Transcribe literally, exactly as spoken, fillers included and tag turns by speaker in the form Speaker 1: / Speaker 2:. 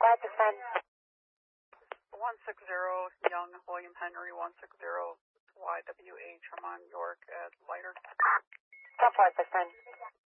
Speaker 1: five six nine.
Speaker 2: one six zero, Young, William Henry, one six zero, Y W A, Tremont, York at Lighter.
Speaker 1: Stop five six nine.